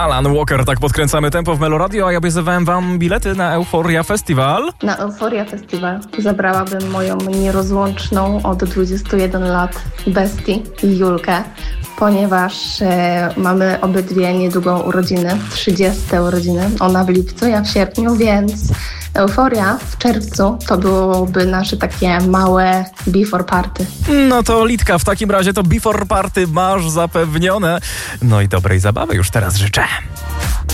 Alan Walker, tak podkręcamy tempo w Meloradio, a ja obiecywałem wam bilety na Euphoria Festival. Na Euphoria Festival zabrałabym moją nierozłączną od 21 lat bestię Julkę, ponieważ mamy obydwie niedługo urodziny, 30 urodziny, ona w lipcu, ja w sierpniu, więc Euforia w czerwcu to byłoby nasze takie małe before party. No to Litka, w takim razie to before party masz zapewnione. No i dobrej zabawy już teraz życzę.